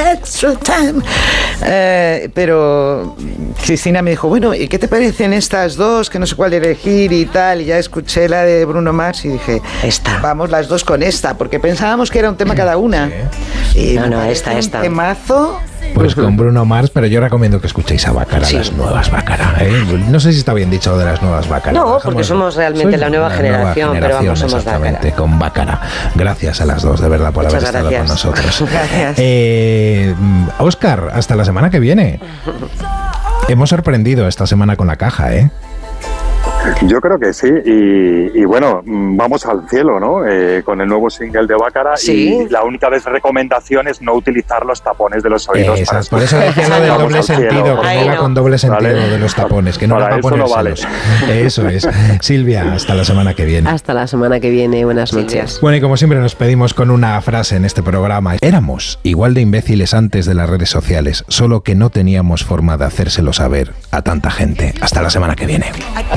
extra time. Pero Cristina me dijo, bueno, ¿y qué te parecen estas dos? Que no sé cuál elegir y tal. Y ya escuché la de Bruno Mars y dije, esta. Vamos las dos con esta, porque pensábamos que era un tema cada una. Sí. No, esta. Un temazo. Pues con Bruno Mars, pero yo recomiendo que escuchéis a Bácara, sí. Las nuevas Bácara, ¿eh? No sé si está bien dicho lo de las nuevas Bácara. No, porque somos realmente la nueva generación, pero vamos, somos exactamente, con Bácara. Gracias a las dos, de verdad, por haber estado con nosotros. Gracias. Óscar, hasta la semana que viene. Hemos sorprendido esta semana con la caja, ¿eh? Yo creo que sí, y bueno, vamos al cielo, ¿no? Con el nuevo single de Bácara, ¿sí? Y la única recomendación es no utilizar los tapones de los oídos. Por eso decía lo del doble sentido, que no va con doble sentido, ¿vale? De los tapones, que no era para ponérselos. No vale. Eso es. Silvia, hasta la semana que viene. Hasta la semana que viene, buenas noches. Bueno, y como siempre nos pedimos con una frase en este programa. Éramos igual de imbéciles antes de las redes sociales, solo que no teníamos forma de hacérselo saber a tanta gente. Hasta la semana que viene.